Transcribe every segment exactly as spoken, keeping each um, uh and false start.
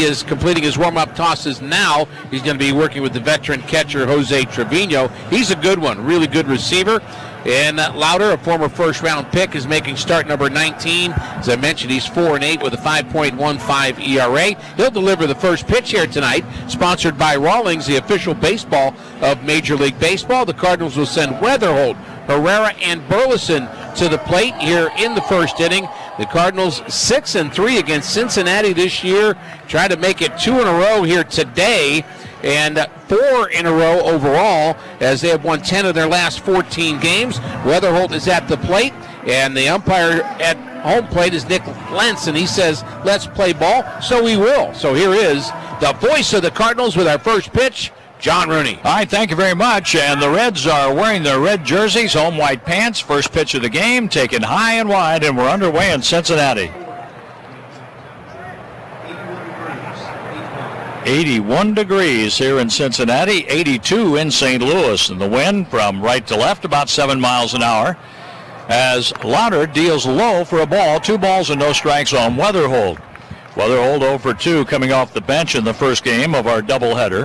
he is completing his warm-up tosses now. He's going to be working with the veteran catcher, Jose Trevino. He's a good one, really good receiver. And uh, Lauder, a former first-round pick, is making start number nineteen. As I mentioned, he's four and eight with a five point one five E R A. He'll deliver the first pitch here tonight, sponsored by Rawlings, the official baseball of Major League Baseball. The Cardinals will send Weatherholt, Herrera, and Burleson to the plate here in the first inning. The Cardinals six and three against Cincinnati this year, try to make it two in a row here today, and four in a row overall, as they have won ten of their last fourteen games. Weatherholt is at the plate, and the umpire at home plate is Nick Lentz, and he says, let's play ball, so we will. So here is the voice of the Cardinals with our first pitch, John Rooney. All right, thank you very much. And the Reds are wearing their red jerseys, home white pants. First pitch of the game, taken high and wide, and we're underway in Cincinnati. eighty-one degrees here in Cincinnati, eighty-two in Saint Louis. And the wind from right to left about seven miles an hour as Lauder deals low for a ball. Two balls and no strikes on Weatherholt. Weatherholt oh for two coming off the bench in the first game of our doubleheader.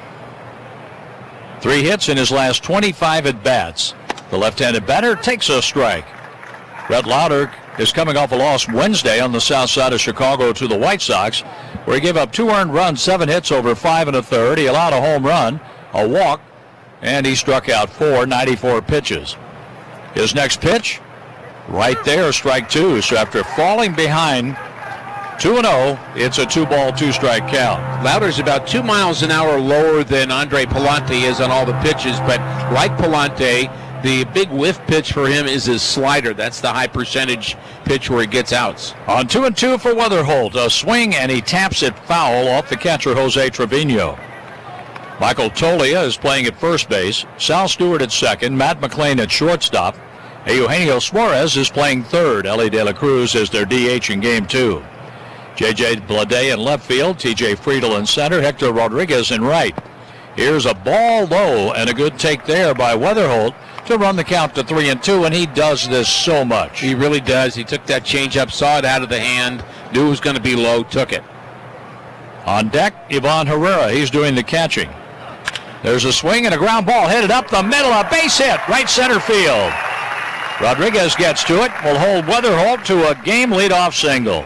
Three hits in his last twenty-five at-bats. The left-handed batter takes a strike. Brett Lauder is coming off a loss Wednesday on the south side of Chicago to the White Sox, where he gave up two earned runs, seven hits over five and a third. He allowed a home run, a walk, and he struck out four, ninety-four pitches. His next pitch, right there, strike two. So after falling behind two and oh, it's a two-ball, two-strike count. Lauder's about two miles an hour lower than Andre Palante is on all the pitches, but like Palante, the big whiff pitch for him is his slider. That's the high percentage pitch where he gets outs. On two and two for Weatherholt, a swing, and he taps it foul off the catcher, Jose Trevino. Michael Tolia is playing at first base, Sal Stewart at second, Matt McLean at shortstop. Eugenio Suarez is playing third. Ellie De La Cruz is their D H in game two. J J Bleday in left field, T J Friedel in center, Hector Rodriguez in right. Here's a ball low and a good take there by Weatherholt to run the count to three and two, and he does this so much. He really does. He took that changeup, saw it out of the hand, knew it was going to be low, took it. On deck, Ivan Herrera. He's doing the catching. There's a swing and a ground ball headed up the middle, a base hit, right center field. Rodriguez gets to it, will hold Weatherholt to a game leadoff single.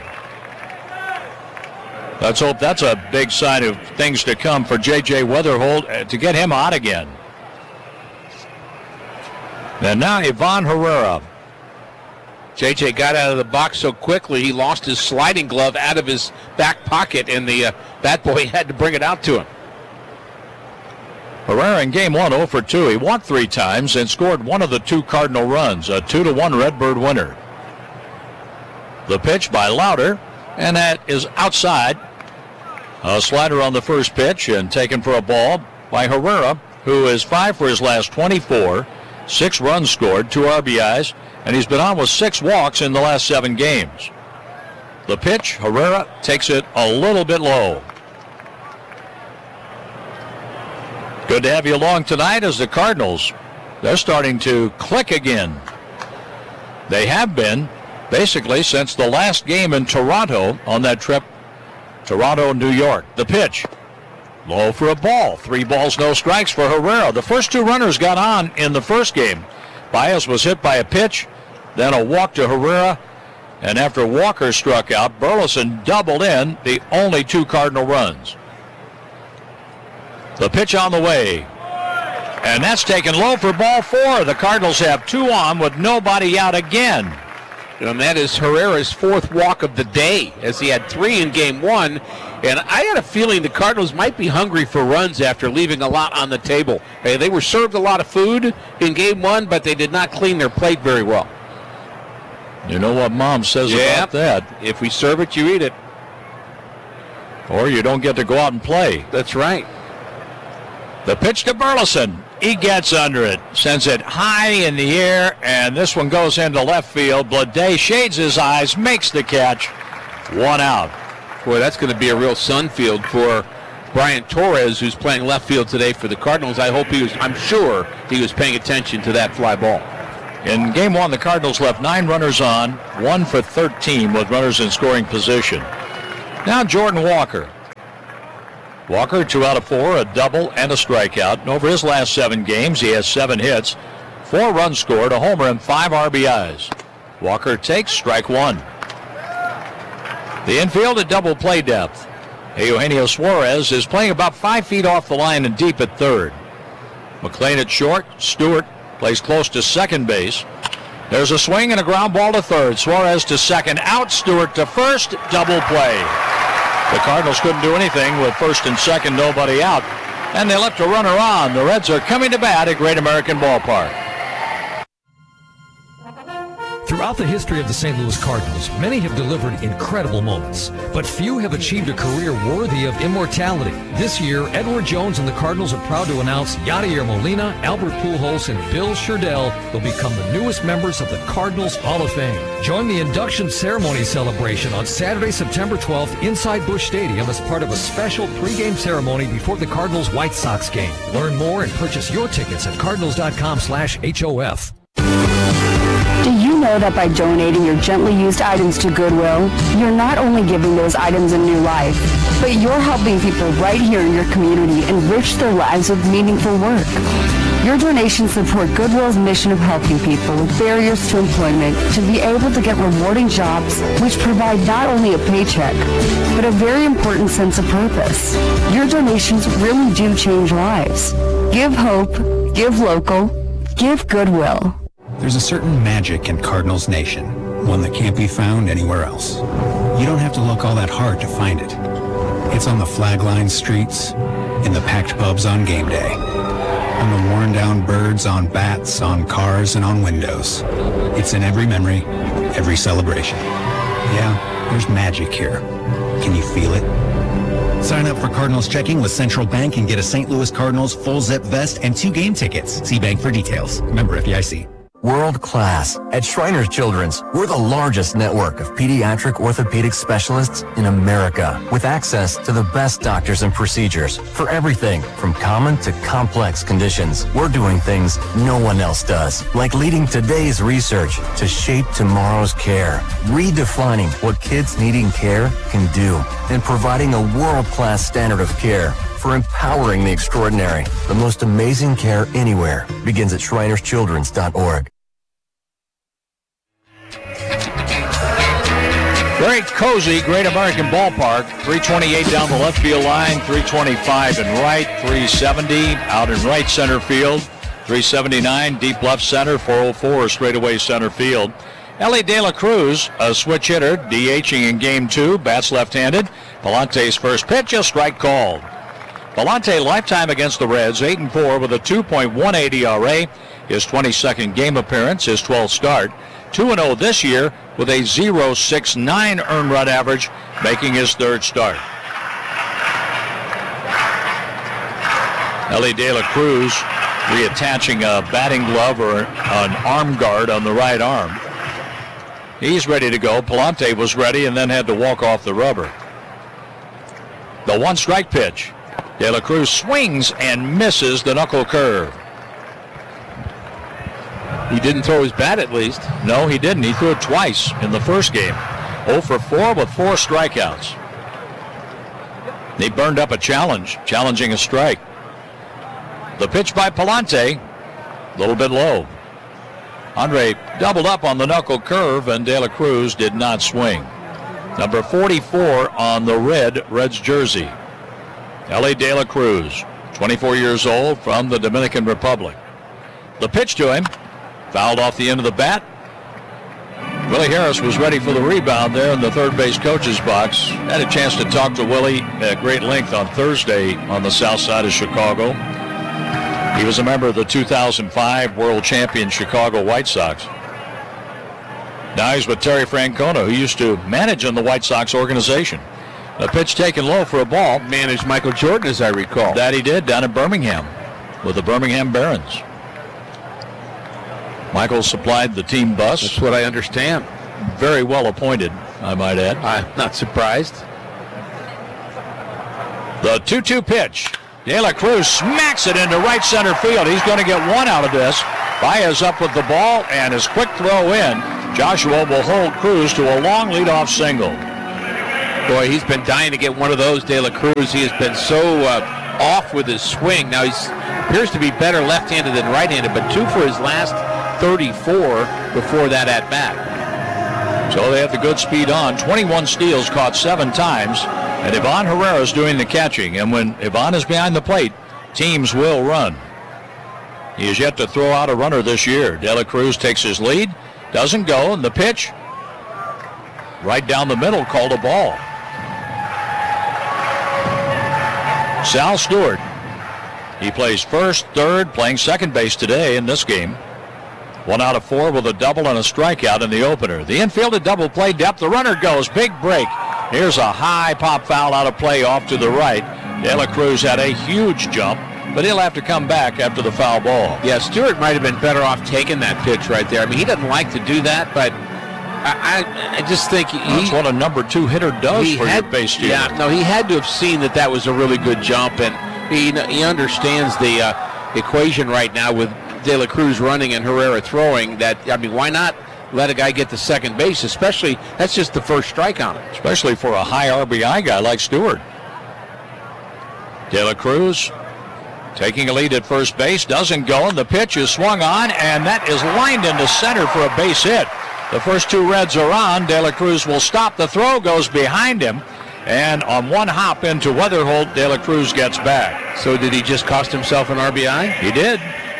Let's hope that's a big sign of things to come for J J Weatherholt to get him hot again. And now Ivan Herrera. J J got out of the box so quickly he lost his sliding glove out of his back pocket, and the uh, bat boy had to bring it out to him. Herrera in game one oh for two. He walked three times and scored one of the two Cardinal runs, a two to one Redbird winner. The pitch by Lauder, and that is outside. A slider on the first pitch and taken for a ball by Herrera, who is five for his last twenty-four, six runs scored, two R B Is, and he's been on with six walks in the last seven games. The pitch, Herrera takes it a little bit low. Good to have you along tonight as the Cardinals, they're starting to click again. They have been basically since the last game in Toronto on that trip, Toronto, New York. The pitch, low for a ball. Three balls, no strikes for Herrera. The first two runners got on in the first game. Baez was hit by a pitch, then a walk to Herrera, and after Walker struck out, Burleson doubled in the only two Cardinal runs. The pitch on the way, and that's taken low for ball four. The Cardinals have two on with nobody out again. And that is Herrera's fourth walk of the day, as he had three in game one. And I had a feeling the Cardinals might be hungry for runs after leaving a lot on the table. Hey, they were served a lot of food in game one, but they did not clean their plate very well. You know what Mom says yeah, about that. If we serve it, you eat it. Or you don't get to go out and play. That's right. The pitch to Burleson. He gets under it, sends it high in the air, and this one goes into left field. Bleday shades his eyes, makes the catch. One out. Boy, that's going to be a real sun field for Brian Torres, who's playing left field today for the Cardinals. I hope he was, I'm sure he was paying attention to that fly ball. In game one, the Cardinals left nine runners on, one for thirteen with runners in scoring position. Now Jordan Walker. Walker, two out of four, a double and a strikeout. And over his last seven games, he has seven hits, four runs scored, a homer, and five R B Is. Walker takes strike one. The infield at double play depth. Eugenio Suarez is playing about five feet off the line and deep at third. McLean at short. Stewart plays close to second base. There's a swing and a ground ball to third. Suarez to second. Out. Stewart to first. Double play. The Cardinals couldn't do anything with first and second, nobody out. And they left a runner on. The Reds are coming to bat at Great American Ballpark. Throughout the history of the Saint Louis Cardinals, many have delivered incredible moments, but few have achieved a career worthy of immortality. This year, Edward Jones and the Cardinals are proud to announce Yadier Molina, Albert Pujols, and Bill Sherdell will become the newest members of the Cardinals Hall of Fame. Join the induction ceremony celebration on Saturday, September twelfth inside Busch Stadium as part of a special pregame ceremony before the Cardinals White Sox game. Learn more and purchase your tickets at cardinals.com slash HOF. Do you know that by donating your gently used items to Goodwill, you're not only giving those items a new life, but you're helping people right here in your community enrich their lives with meaningful work. Your donations support Goodwill's mission of helping people with barriers to employment to be able to get rewarding jobs which provide not only a paycheck, but a very important sense of purpose. Your donations really do change lives. Give hope, give local, give Goodwill. There's a certain magic in Cardinals Nation, one that can't be found anywhere else. You don't have to look all that hard to find it. It's on the flag-lined streets, in the packed pubs on game day, on the worn-down birds on bats, on cars, and on windows. It's in every memory, every celebration. Yeah, there's magic here. Can you feel it? Sign up for Cardinals checking with Central Bank and get a Saint Louis Cardinals full zip vest and two game tickets. See bank for details. Member F D I C. World class. At Shriners Children's, we're the largest network of pediatric orthopedic specialists in America, with access to the best doctors and procedures for everything from common to complex conditions. We're doing things no one else does, like leading today's research to shape tomorrow's care, redefining what kids needing care can do, and providing a world-class standard of care for empowering the extraordinary. The most amazing care anywhere begins at shriners children's dot org. Very cozy, Great American Ballpark. three twenty-eight down the left field line, three twenty-five in right, three seventy out in right center field, three seventy-nine deep left center, four oh four straightaway center field. Ellie De La Cruz, a switch hitter, DHing in game two, bats left-handed. Palante's first pitch, a strike called. Palante lifetime against the Reds, eight and four with a two point one eight E R A. His twenty-second game appearance, his twelfth start. two and oh this year with a point oh six nine earned run average, making his third start. Ellie De La Cruz reattaching a batting glove or an arm guard on the right arm. He's ready to go. Palante was ready and then had to walk off the rubber. The one strike pitch. De La Cruz swings and misses the knuckle curve. He didn't throw his bat at least. No, he didn't. He threw it twice in the first game. oh for four with four strikeouts. He burned up a challenge, challenging a strike. The pitch by Palante, a little bit low. Andre doubled up on the knuckle curve, and De La Cruz did not swing. Number forty-four on the red Reds jersey. Ellie De La Cruz, twenty-four years old, from the Dominican Republic. The pitch to him, fouled off the end of the bat. Willie Harris was ready for the rebound there in the third base coach's box. Had a chance to talk to Willie at great length on Thursday on the south side of Chicago. He was a member of the two thousand five World Champion Chicago White Sox. Now he's with Terry Francona, who used to manage in the White Sox organization. A pitch taken low for a ball. Managed Michael Jordan, as I recall. That he did down in Birmingham with the Birmingham Barons. Michael supplied the team bus. That's what I understand. Very well appointed, I might add. I'm not surprised. The two two pitch. De La Cruz smacks it into right center field. He's going to get one out of this. Baez up with the ball, and his quick throw in. Joshua will hold Cruz to a long leadoff single. Boy, he's been dying to get one of those, De La Cruz. He has been so uh, off with his swing. Now he appears to be better left-handed than right-handed, but two for his last thirty-four before that at-bat. So they have the good speed on. twenty-one steals, caught seven times. And Ivan Herrera is doing the catching. And when Ivan is behind the plate, teams will run. He has yet to throw out a runner this year. De La Cruz takes his lead. Doesn't go. And the pitch, right down the middle, called a ball. Sal Stewart. He plays first, third, playing second base today in this game. One out of four with a double and a strikeout in the opener. The infield at double play depth. The runner goes. Big break. Here's a high pop foul out of play off to the right. De La Cruz had a huge jump, but he'll have to come back after the foul ball. Yeah, Stewart might have been better off taking that pitch right there. I mean, he doesn't like to do that, but I, I, I just think he, that's what a number two hitter does for had, your base stealer. Yeah, no, he had to have seen that that was a really good jump, and he he understands the uh, equation right now with De La Cruz running and Herrera throwing. That I mean, why not let a guy get to second base? Especially that's just the first strike on him. Especially for a high R B I guy like Stewart. De La Cruz taking a lead at first base, doesn't go, and the pitch is swung on, and that is lined into center for a base hit. The first two Reds are on. De La Cruz will stop. The throw goes behind him, and on one hop into Weatherholt, De La Cruz gets back. So did he just cost himself an R B I? He did.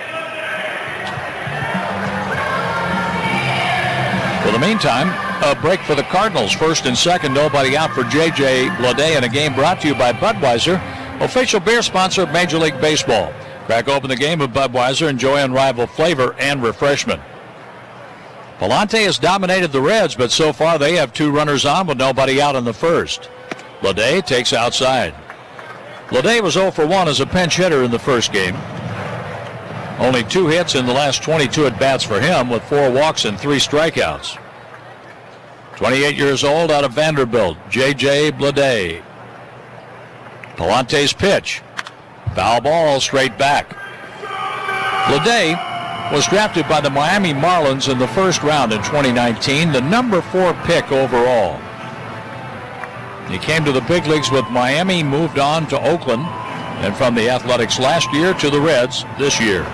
For the meantime, a break for the Cardinals. First and second, nobody out for J J Bleday in a game brought to you by Budweiser, official beer sponsor of Major League Baseball. Crack open the game of Budweiser, enjoy unrivaled flavor and refreshment. Palante has dominated the Reds, but so far they have two runners on with nobody out in the first. Bleday takes outside. Bleday was oh for one as a pinch hitter in the first game. Only two hits in the last twenty-two at-bats for him, with four walks and three strikeouts. twenty-eight years old, out of Vanderbilt, J J Bleday. Palante's pitch. Foul ball straight back. Bleday was drafted by the Miami Marlins in the first round in twenty nineteen, the number four pick overall. He came to the big leagues with Miami, moved on to Oakland, and from the Athletics last year to the Reds this year.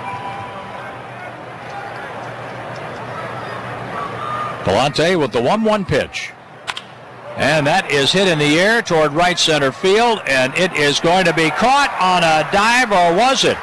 Palante with the one one pitch. And that is hit in the air toward right center field, and it is going to be caught on a dive, or was it?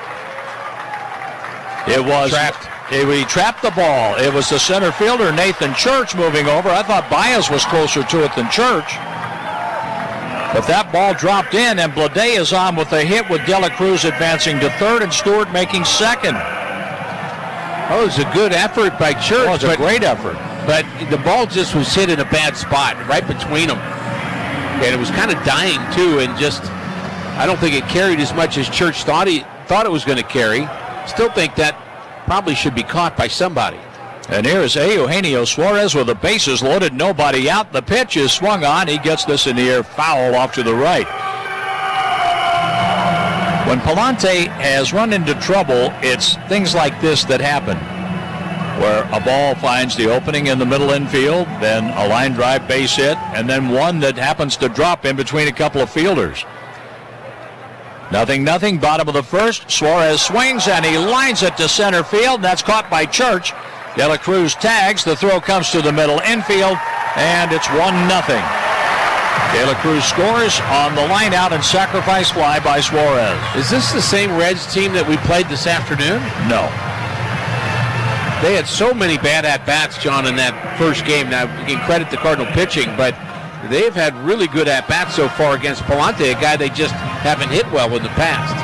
It was trapped. It, he trapped the ball. It was the center fielder, Nathan Church, moving over. I thought Baez was closer to it than Church. But that ball dropped in, and Bleday is on with a hit, with De La Cruz advancing to third and Stewart making second. Oh, it was a good effort by Church. Oh, it was a great effort. But the ball just was hit in a bad spot, right between them. And it was kind of dying, too, and just, I don't think it carried as much as Church thought he thought it was going to carry. Still think that probably should be caught by somebody. And here is Eugenio Suarez with the bases loaded, nobody out. The pitch is swung on. He gets this in the air, foul off to the right. When Palante has run into trouble, it's things like this that happen, where a ball finds the opening in the middle infield, then a line drive base hit, and then one that happens to drop in between a couple of fielders. Nothing, nothing, bottom of the first. Suarez swings, and he lines it to center field. That's caught by Church. De La Cruz tags. The throw comes to the middle infield, and it's one nothing. De La Cruz scores on the line out and sacrifice fly by Suarez. Is this the same Reds team that we played this afternoon? No. They had so many bad at-bats, John, in that first game. Now, you can credit the Cardinal pitching, but they've had really good at-bats so far against Palante, a guy they just haven't hit well in the past.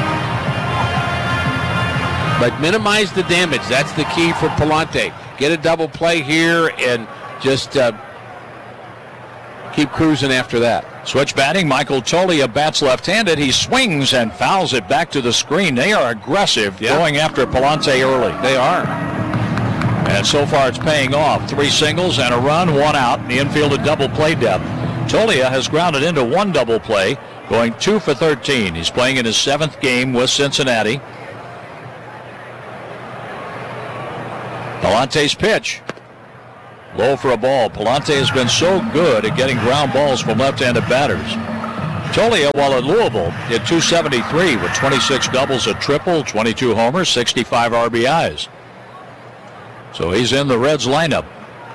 But minimize the damage. That's the key for Palante. Get a double play here and just uh, keep cruising after that. Switch batting. Michael Toglia bats left-handed. He swings and fouls it back to the screen. They are aggressive, yeah, going after Palante early. They are. And so far it's paying off. Three singles and a run, one out. In the infield at double play depth. Toglia has grounded into one double play, going two for thirteen. He's playing in his seventh game with Cincinnati. Palante's pitch. Low for a ball. Palante has been so good at getting ground balls from left-handed batters. Tolia, while at Louisville, hit two seventy-three with twenty-six doubles, a triple, twenty-two homers, sixty-five R B Is. So he's in the Reds lineup.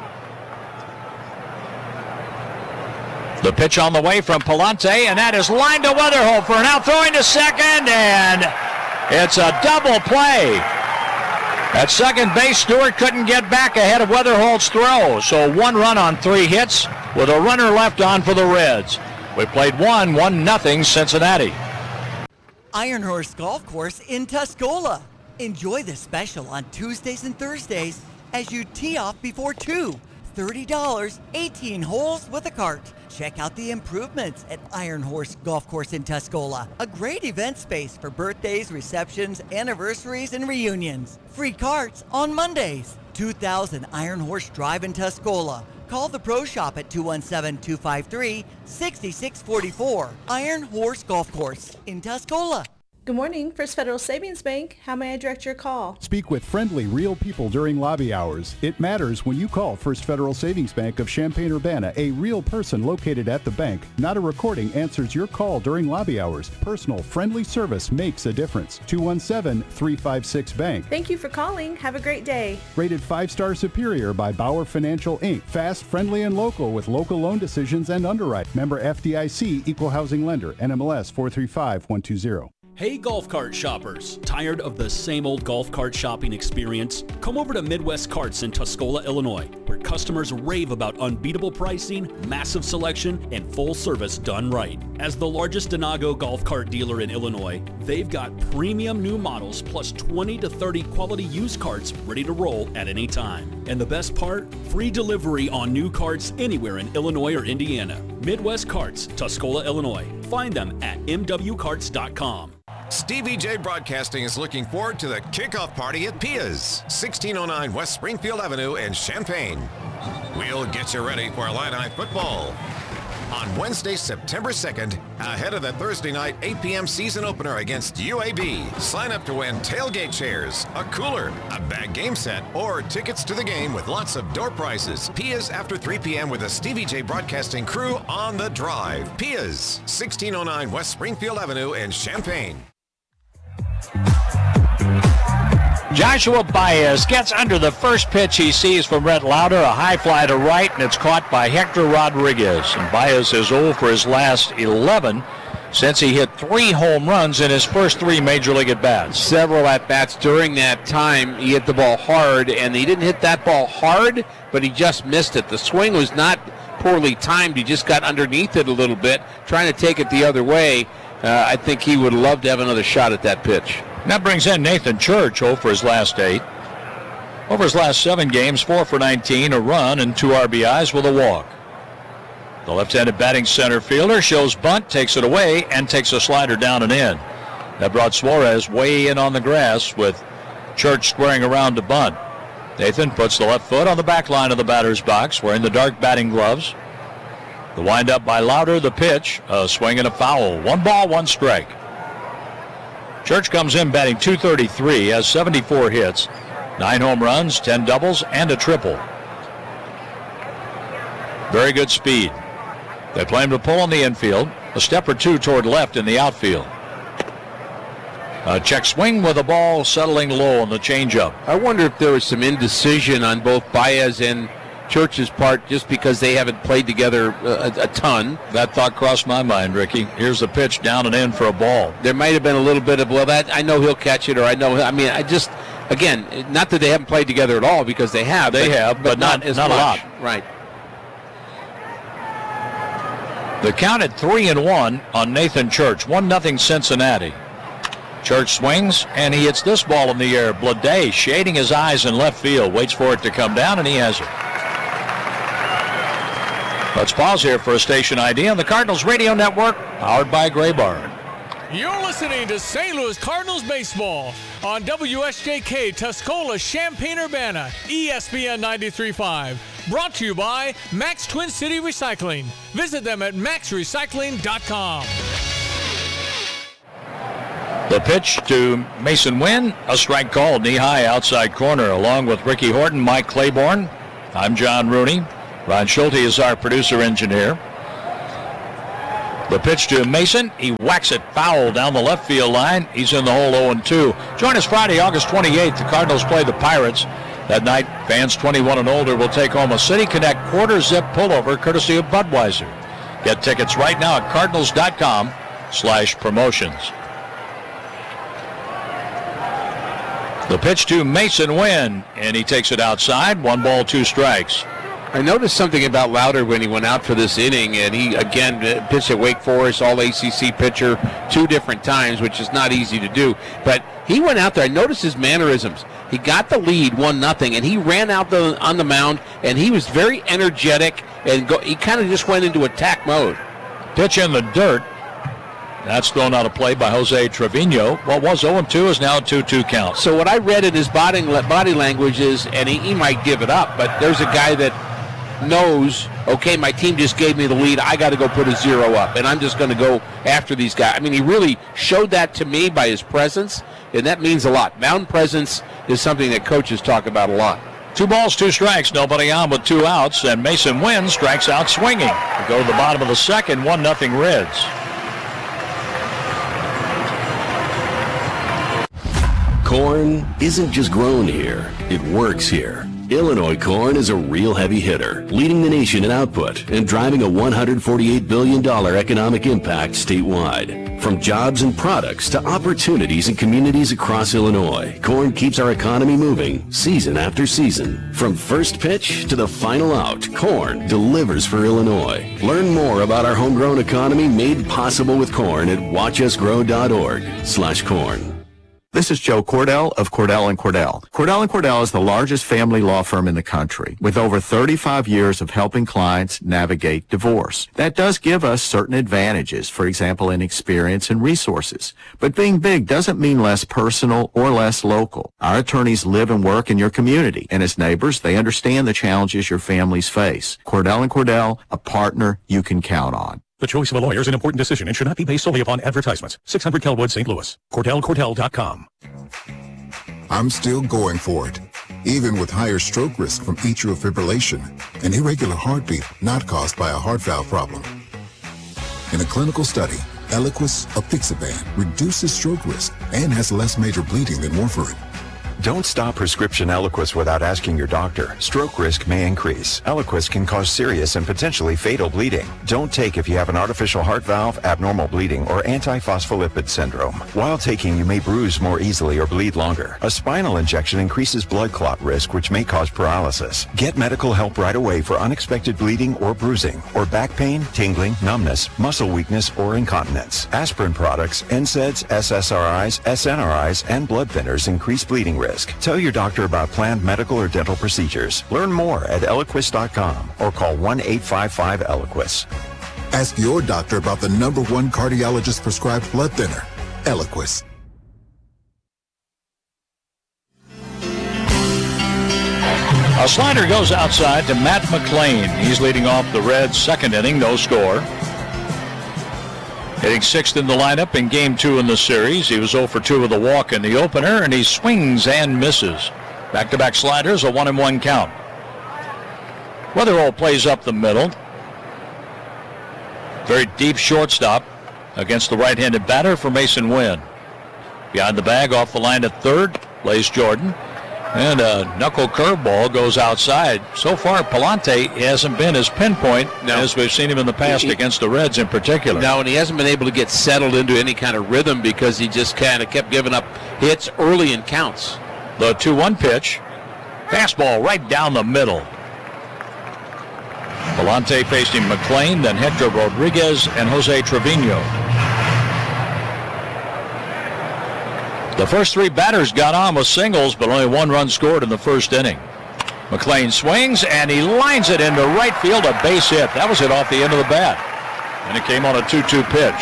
The pitch on the way from Palante, and that is lined to Weatherhofer. Now throwing to second, and it's a double play. At second base, Stewart couldn't get back ahead of Weatherholt's throw. So one run on three hits with a runner left on for the Reds. We played one, one nothing Cincinnati. Iron Horse Golf Course in Tuscola. Enjoy the special on Tuesdays and Thursdays as you tee off before two. thirty dollars, eighteen holes with a cart. Check out the improvements at Iron Horse Golf Course in Tuscola. A great event space for birthdays, receptions, anniversaries, and reunions. Free carts on Mondays. two thousand Iron Horse Drive in Tuscola. Call the Pro Shop at two one seven, two five three, six six four four. Iron Horse Golf Course in Tuscola. Good morning, First Federal Savings Bank. How may I direct your call? Speak with friendly, real people during lobby hours. It matters when you call First Federal Savings Bank of Champaign-Urbana. A real person located at the bank, not a recording, answers your call during lobby hours. Personal, friendly service makes a difference. two one seven, three five six, bank. Thank you for calling. Have a great day. Rated five-star superior by Bauer Financial, Incorporated. Fast, friendly, and local with local loan decisions and underwrite. Member F D I C, Equal Housing Lender, N M L S four three five one two zero. Hey golf cart shoppers, tired of the same old golf cart shopping experience? Come over to Midwest Carts in Tuscola, Illinois, where customers rave about unbeatable pricing, massive selection, and full service done right. As the largest Denago golf cart dealer in Illinois, they've got premium new models plus twenty to thirty quality used carts ready to roll at any time. And the best part? Free delivery on new carts anywhere in Illinois or Indiana. Midwest Carts, Tuscola, Illinois. Find them at m w carts dot com. Stevie J Broadcasting is looking forward to the kickoff party at Pia's, sixteen oh nine West Springfield Avenue in Champaign. We'll get you ready for Illini football. On Wednesday, September second, ahead of the Thursday night eight p.m. season opener against U A B. Sign up to win tailgate chairs, a cooler, a bag game set, or tickets to the game with lots of door prizes. Pia's after three p.m. with the Stevie J Broadcasting crew on the drive. Pia's, sixteen oh nine West Springfield Avenue in Champaign. Joshua Baez gets under the first pitch he sees from Rhett Lauder, a high fly to right, and it's caught by Hector Rodriguez. And Baez is oh for his last eleven since he hit three home runs in his first three major league at-bats. Several at-bats during that time. He hit the ball hard, and he didn't hit that ball hard, but he just missed it. The swing was not poorly timed. He just got underneath it a little bit, trying to take it the other way. Uh, I think he would love to have another shot at that pitch. That brings in Nathan Church, oh for his last eight. Over his last seven games, four for nineteen, a run, and two R B Is with a walk. The left-handed batting center fielder shows bunt, takes it away, and takes a slider down and in. That brought Suarez way in on the grass with Church squaring around to bunt. Nathan puts the left foot on the back line of the batter's box, wearing the dark batting gloves. The windup by Lauder, the pitch, a swing and a foul. One ball, one strike. Church comes in batting two thirty-three, has seventy-four hits, nine home runs, ten doubles, and a triple. Very good speed. They play him to pull on the infield, a step or two toward left in the outfield. A check swing with the ball settling low on the changeup. I wonder if there was some indecision on both Baez and Church's part just because they haven't played together a, a ton. That thought crossed my mind, Ricky. Here's the pitch down and in for a ball. There might have been a little bit of, well, that I know he'll catch it, or I know, I mean, I just, again, not that they haven't played together at all, because they have. They but, have, but, but not, not as not much. a lot. Right. The count at three and one on Nathan Church. One nothing Cincinnati. Church swings, and he hits this ball in the air. Blade shading his eyes in left field. Waits for it to come down, and he has it. Let's pause here for a station I D on the Cardinals Radio Network, powered by Gray Barn. You're listening to Saint Louis Cardinals Baseball on W S J K Tuscola, Champaign-Urbana, E S P N ninety-three point five. Brought to you by Max Twin City Recycling. Visit them at max recycling dot com. The pitch to Mason Wynn, a strike called knee-high outside corner, along with Ricky Horton, Mike Claiborne, I'm John Rooney. Ron Schulte is our producer-engineer. The pitch to Mason. He whacks it foul down the left field line. He's in the hole oh and two. Join us Friday, August twenty-eighth. The Cardinals play the Pirates. That night, fans twenty-one and older will take home a City Connect quarter zip pullover courtesy of Budweiser. Get tickets right now at cardinals.com slash promotions. The pitch to Mason Wynn, and he takes it outside. One ball, two strikes. I noticed something about Lauder when he went out for this inning, and he, again, pitched at Wake Forest, all A C C pitcher, two different times, which is not easy to do. But he went out there. I noticed his mannerisms. He got the lead, one nothing, and he ran out the, on the mound, and he was very energetic, and go, he kind of just went into attack mode. Pitch in the dirt. That's thrown out of play by Jose Trevino. What was oh and two is now a two two count. So what I read in his body, body language is, and he, he might give it up, but there's a guy that knows, okay, my team just gave me the lead, I got to go put a zero up, and I'm just going to go after these guys. I mean, he really showed that to me by his presence, and that means a lot. Mound presence is something that coaches talk about a lot. Two balls, two strikes, nobody on with two outs, and Mason Wynn strikes out swinging. We go to the bottom of the second, one nothing Reds. Corn isn't just grown here, it works here. Illinois corn is a real heavy hitter, leading the nation in output and driving a one hundred forty-eight billion dollars economic impact statewide. From jobs and products to opportunities in communities across Illinois, corn keeps our economy moving season after season. From first pitch to the final out, corn delivers for Illinois. Learn more about our homegrown economy made possible with corn at watch us grow dot org slash corn. This is Joe Cordell of Cordell and Cordell. Cordell and Cordell is the largest family law firm in the country with over thirty-five years of helping clients navigate divorce. That does give us certain advantages, for example, in experience and resources. But being big doesn't mean less personal or less local. Our attorneys live and work in your community, and as neighbors, they understand the challenges your families face. Cordell and Cordell, a partner you can count on. The choice of a lawyer is an important decision and should not be based solely upon advertisements. six hundred Kelwood, Saint Louis. Cordell Cordell dot com. I'm still going for it, even with higher stroke risk from atrial fibrillation, an irregular heartbeat not caused by a heart valve problem. In a clinical study, Eliquis apixaban reduces stroke risk and has less major bleeding than warfarin. Don't stop prescription Eliquis without asking your doctor. Stroke risk may increase. Eliquis can cause serious and potentially fatal bleeding. Don't take if you have an artificial heart valve, abnormal bleeding, or antiphospholipid syndrome. While taking, you may bruise more easily or bleed longer. A spinal injection increases blood clot risk, which may cause paralysis. Get medical help right away for unexpected bleeding or bruising, or back pain, tingling, numbness, muscle weakness, or incontinence. Aspirin products, N SAIDs, S S R Is, S N R Is, and blood thinners increase bleeding risk. Tell your doctor about planned medical or dental procedures. Learn more at Eliquis dot com or call one eight five five Eliquis. Ask your doctor about the number one cardiologist prescribed blood thinner, Eliquis. A slider goes outside to Matt McLean. He's leading off the Reds' second inning, no score. Hitting sixth in the lineup in game two in the series. He was oh for two with a walk in the opener, and he swings and misses. Back-to-back sliders, a one and one count. Weatherall plays up the middle. Very deep shortstop against the right-handed batter for Mason Wynn. Behind the bag, off the line at third, plays Jordan. And a knuckle curveball goes outside. So far, Palante hasn't been as pinpoint no. as we've seen him in the past he, against the Reds in particular. No, and he hasn't been able to get settled into any kind of rhythm because he just kind of kept giving up hits early in counts. The two one pitch. Fastball right down the middle. Palante facing McLean, then Hector Rodriguez and Jose Trevino. The first three batters got on with singles, but only one run scored in the first inning. McLean swings, and he lines it into right field, a base hit. That was hit off the end of the bat, and it came on a two two pitch.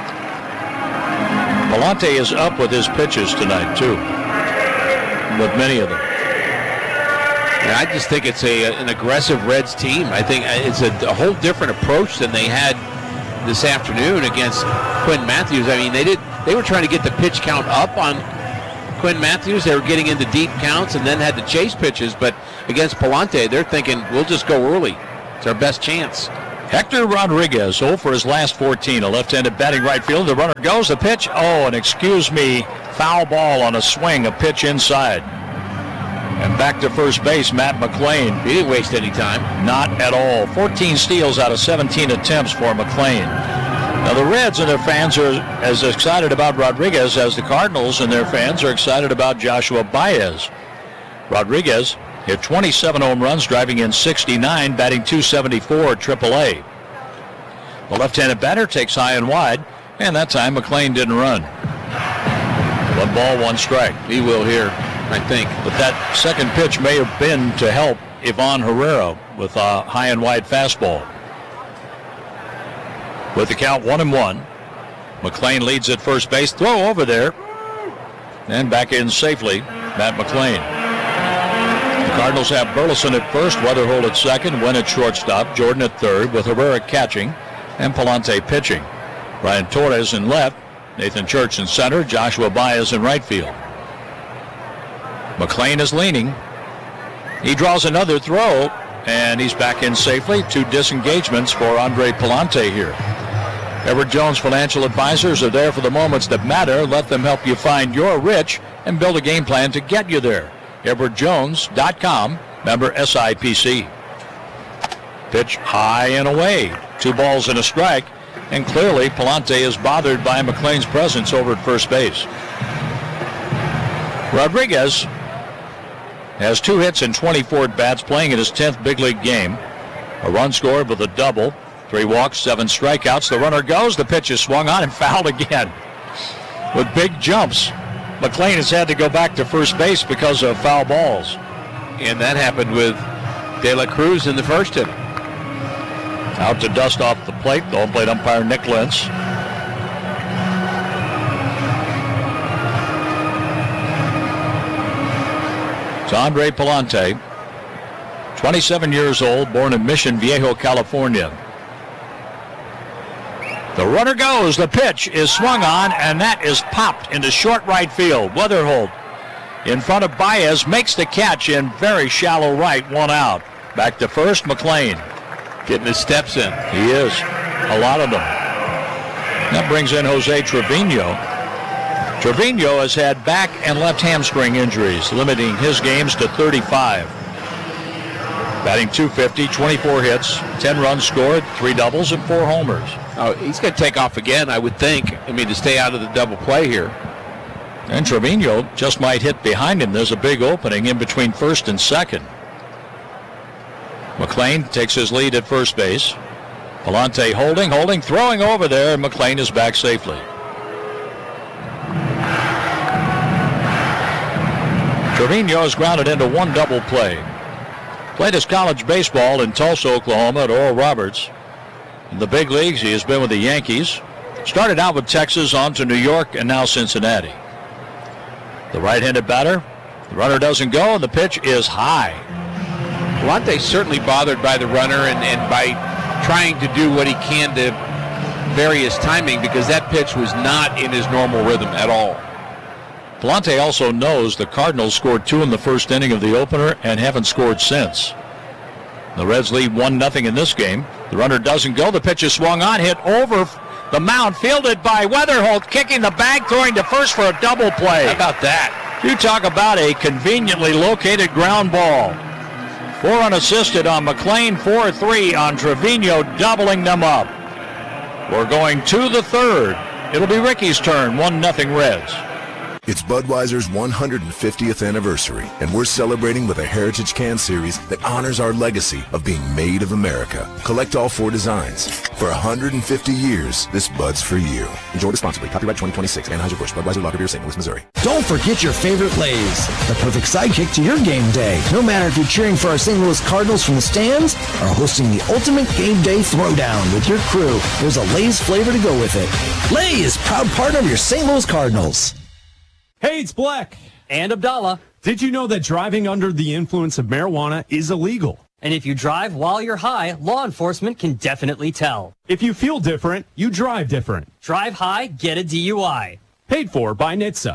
Palante is up with his pitches tonight, too, with many of them. And I just think it's a an aggressive Reds team. I think it's a, a whole different approach than they had this afternoon against Quinn Matthews. I mean, they did. They were trying to get the pitch count up on Quinn Matthews, they were getting into deep counts and then had to chase pitches. But against Palante, they're thinking, we'll just go early. It's our best chance. Hector Rodriguez, oh for his last fourteen, a left-handed batting right field. The runner goes, the pitch, oh, and excuse me, foul ball on a swing, a pitch inside. And back to first base, Matt McLain. He didn't waste any time. Not at all. fourteen steals out of seventeen attempts for McLain. Now the Reds and their fans are as excited about Rodriguez as the Cardinals and their fans are excited about Joshua Baez. Rodriguez hit twenty-seven home runs, driving in sixty-nine, batting two seventy-four, triple A. The left-handed batter takes high and wide, and that time McLain didn't run. One ball, one strike. He will here, I think. But that second pitch may have been to help Ivan Herrera with a high and wide fastball. With the count one and one, McLain leads at first base. Throw over there, and back in safely, Matt McLain. The Cardinals have Burleson at first, Weatherholt at second, Wynn at shortstop, Jordan at third, with Herrera catching and Palante pitching. Brian Torres in left, Nathan Church in center, Joshua Baez in right field. McLain is leaning. He draws another throw, and he's back in safely. Two disengagements for Andre Palante here. Edward Jones Financial Advisors are there for the moments that matter. Let them help you find your rich and build a game plan to get you there. Edward Jones dot com, member S I P C. Pitch high and away. Two balls and a strike. And clearly Palante is bothered by McLain's presence over at first base. Rodriguez has two hits and twenty-four at-bats, playing in his tenth big league game. A run scored with a double. Three walks, seven strikeouts. The runner goes. The pitch is swung on and fouled again. With big jumps, McLain has had to go back to first base because of foul balls. And that happened with De La Cruz in the first inning. Out to dust off the plate, the home plate umpire Nick Lentz. It's Andre Palante, twenty-seven years old, born in Mission Viejo, California. The runner goes, the pitch is swung on, and that is popped into short right field. Weatherholt in front of Baez makes the catch in very shallow right, one out. Back to first, McLain. Getting his steps in. He is. A lot of them. That brings in Jose Trevino. Trevino has had back and left hamstring injuries, limiting his games to thirty-five. Batting two fifty, twenty-four hits, ten runs scored, three doubles, and four homers. Oh, he's going to take off again, I would think. I mean, to stay out of the double play here. And Trevino just might hit behind him. There's a big opening in between first and second. McLain takes his lead at first base. Palante holding, holding, throwing over there, and McLain is back safely. Trevino is grounded into one double play. Played his college baseball in Tulsa, Oklahoma at Oral Roberts. In the big leagues, he has been with the Yankees. Started out with Texas, on to New York, and now Cincinnati. The right-handed batter. The runner doesn't go, and the pitch is high. Palante's certainly bothered by the runner and, and by trying to do what he can to vary his timing, because that pitch was not in his normal rhythm at all. Palante also knows the Cardinals scored two in the first inning of the opener and haven't scored since. The Reds lead one nothing in this game. The runner doesn't go. The pitch is swung on, hit over the mound, fielded by Weatherholt, kicking the bag, throwing to first for a double play. How about that? You talk about a conveniently located ground ball. Four unassisted on McLain, four three on Trevino, doubling them up. We're going to the third. It'll be Ricky's turn, one nothing Reds. It's Budweiser's one hundred fiftieth anniversary, and we're celebrating with a Heritage Can Series that honors our legacy of being made of America. Collect all four designs. For one hundred fifty years, this Bud's for you. Enjoy responsibly. Copyright twenty twenty-six. Anheuser-Busch. Budweiser Lager Beer, Saint Louis, Missouri. Don't forget your favorite Lay's, the perfect sidekick to your game day. No matter if you're cheering for our Saint Louis Cardinals from the stands or hosting the ultimate game day throwdown with your crew, there's a Lay's flavor to go with it. Lay's, proud partner of your Saint Louis Cardinals. Hey, it's Black. And Abdallah. Did you know that driving under the influence of marijuana is illegal? And if you drive while you're high, law enforcement can definitely tell. If you feel different, you drive different. Drive high, get a D U I. Paid for by N H T S A.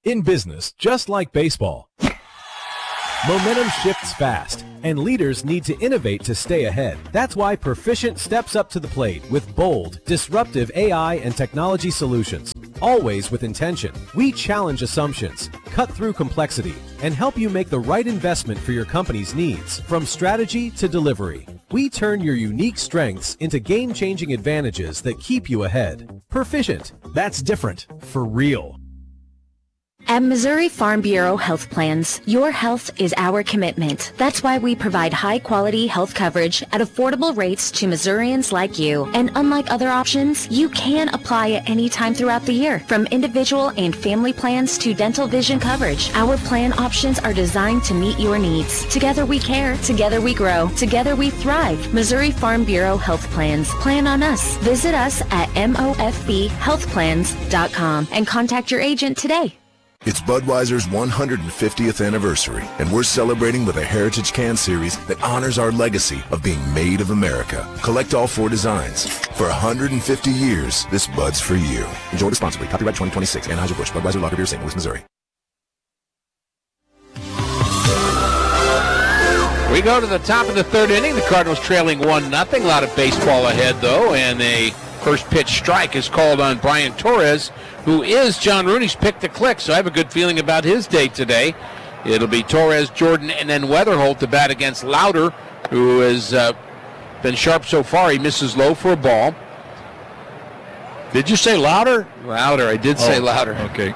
In business, just like baseball, momentum shifts fast, and leaders need to innovate to stay ahead. That's why Perficient steps up to the plate with bold, disruptive A I and technology solutions. Always with intention, we challenge assumptions, cut through complexity, and help you make the right investment for your company's needs, from strategy to delivery. We turn your unique strengths into game-changing advantages that keep you ahead. Perficient. That's different. For real. At Missouri Farm Bureau Health Plans, your health is our commitment. That's why we provide high-quality health coverage at affordable rates to Missourians like you. And unlike other options, you can apply at any time throughout the year, from individual and family plans to dental vision coverage. Our plan options are designed to meet your needs. Together we care, together we grow, together we thrive. Missouri Farm Bureau Health Plans. Plan on us. Visit us at M O F B health plans dot com and contact your agent today. It's Budweiser's one hundred fiftieth anniversary, and we're celebrating with a Heritage Can Series that honors our legacy of being made of America. Collect all four designs. For one hundred fifty years, this Bud's for you. Enjoy responsibly. Copyright twenty twenty-six. Anheuser-Busch. Budweiser Lager Beer, Saint Louis, Missouri. We go to the top of the third inning. The Cardinals trailing one nothing. A lot of baseball ahead, though, and a first pitch strike is called on Brian Torres, who is John Rooney's pick to click, so I have a good feeling about his day today. It'll be Torres, Jordan, and then Weatherholt to bat against Lauder, who has uh, been sharp so far. He misses low for a ball. Did you say Lauder? Lauder, I did say oh, Lauder. Okay.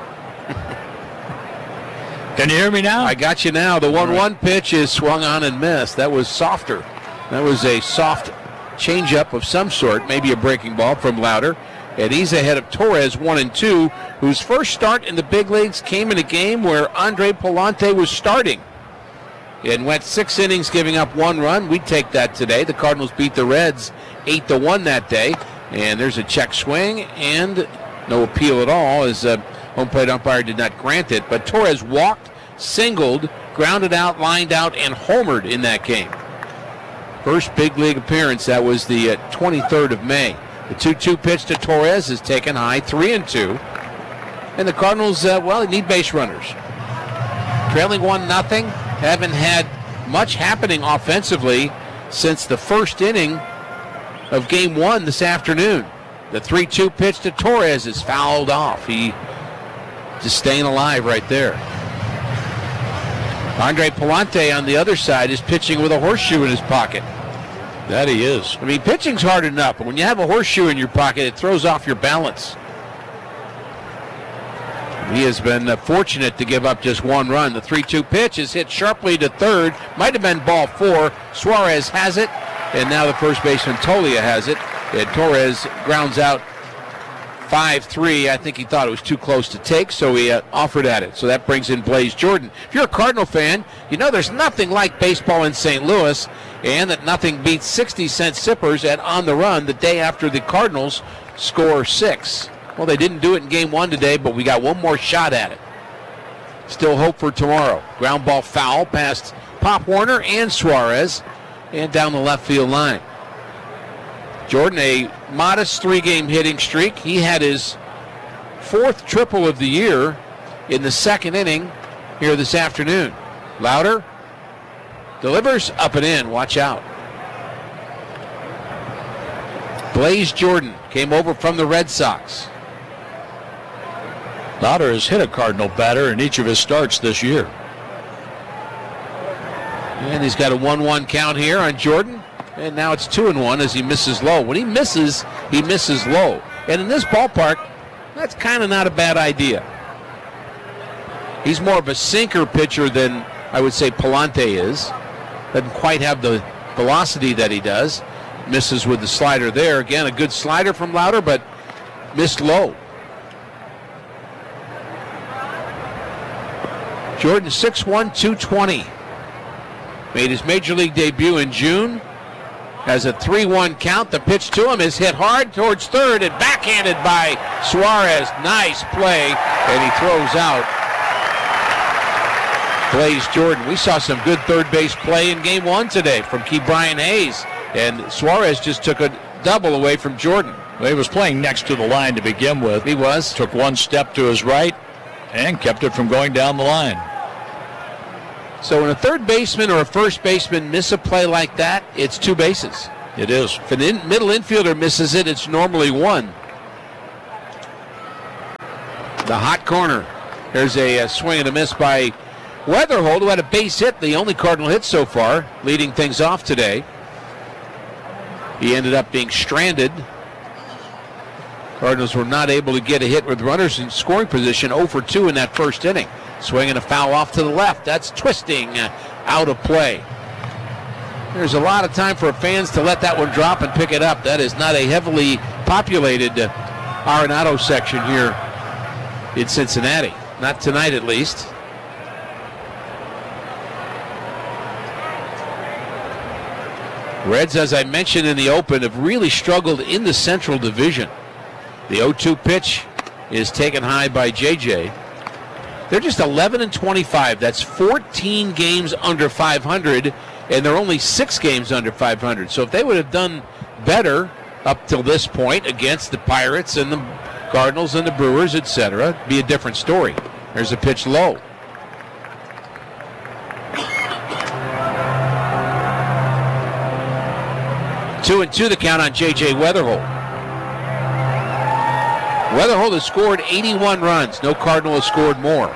Can you hear me now? I got you now. The one one right. pitch is swung on and missed. That was softer. That was a soft changeup of some sort, maybe a breaking ball from Lauder. And he's ahead of Torres, one and two, whose first start in the big leagues came in a game where Andre Palante was starting. And went six innings, giving up one run. We'd take that today. The Cardinals beat the Reds eight to one that day. And there's a check swing and no appeal at all, as a home plate umpire did not grant it. But Torres walked, singled, grounded out, lined out, and homered in that game. First big league appearance. That was the uh, twenty-third of May. The two two pitch to Torres is taken high, three and two. And the Cardinals, uh, well, they need base runners. Trailing one nothing, haven't had much happening offensively since the first inning of game one this afternoon. The three two pitch to Torres is fouled off. He just staying alive right there. Andre Palante on the other side is pitching with a horseshoe in his pocket. That he is. I mean, pitching's hard enough, but when you have a horseshoe in your pocket, it throws off your balance. He has been uh, fortunate to give up just one run. The three two pitch is hit sharply to third. Might have been ball four. Suarez has it, and now the first baseman Tolia has it. And Torres grounds out five three. I think he thought it was too close to take, so he uh, offered at it. So that brings in Blaze Jordan. If you're a Cardinal fan, you know there's nothing like baseball in Saint Louis, and that nothing beats sixty cent sippers at On the Run the day after the Cardinals score six. Well, they didn't do it in game one today, but we got one more shot at it. Still hope for tomorrow. Ground ball foul past Pop Warner and Suarez, and down the left field line. Jordan, a modest three-game hitting streak. He had his fourth triple of the year in the second inning here this afternoon. Lauder delivers up and in. Watch out. Blaze Jordan came over from the Red Sox. Lauder has hit a Cardinal batter in each of his starts this year. And he's got a one one count here on Jordan. And now it's two and one as he misses low. When he misses, he misses low. And in this ballpark, that's kind of not a bad idea. He's more of a sinker pitcher than I would say Palante is. Doesn't quite have the velocity that he does. Misses with the slider there. Again, a good slider from Lauder, but missed low. Jordan, six one, two twenty. Made his major league debut in June. Has a three one count. The pitch to him is hit hard towards third and backhanded by Suarez. Nice play, and he throws out Blaze Jordan. We saw some good third base play in game one today from Key Brian Hayes, and Suarez just took a double away from Jordan. Well, he was playing next to the line to begin with. He was. Took one step to his right and kept it from going down the line. So when a third baseman or a first baseman miss a play like that, it's two bases. It is. If an in, middle infielder misses it, it's normally one. The hot corner. There's a, a swing and a miss by Weatherhold, who had a base hit, the only Cardinal hit so far, leading things off today. He ended up being stranded. Cardinals were not able to get a hit with runners in scoring position, oh for two in that first inning. Swinging a foul off to the left. That's twisting uh, out of play. There's a lot of time for fans to let that one drop and pick it up. That is not a heavily populated uh, Arenado section here in Cincinnati. Not tonight, at least. Reds, as I mentioned in the open, have really struggled in the Central Division. The oh two pitch is taken high by J J. They're just eleven and twenty-five. That's fourteen games under five hundred, and they're only six games under five hundred. So if they would have done better up till this point against the Pirates and the Cardinals and the Brewers, et cetera, it'd be a different story. There's a pitch low. Two and two the count on J J Weatherhold. Weatherhold has scored eighty-one runs. No Cardinal has scored more.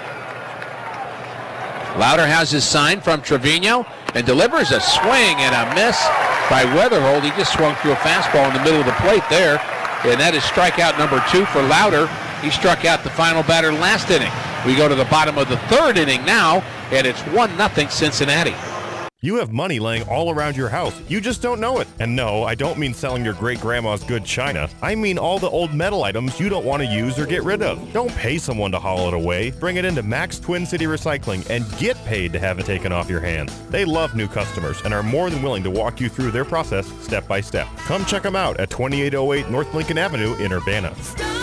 Lauder has his sign from Trevino and delivers a swing and a miss by Weatherhold. He just swung through a fastball in the middle of the plate there, and that is strikeout number two for Lauder. He struck out the final batter last inning. We go to the bottom of the third inning now, and it's one nothing Cincinnati. You have money laying all around your house. You just don't know it. And no, I don't mean selling your great-grandma's good china. I mean all the old metal items you don't want to use or get rid of. Don't pay someone to haul it away. Bring it into Max Twin City Recycling and get paid to have it taken off your hands. They love new customers and are more than willing to walk you through their process step by step. Come check them out at twenty-eight oh eight North Lincoln Avenue in Urbana.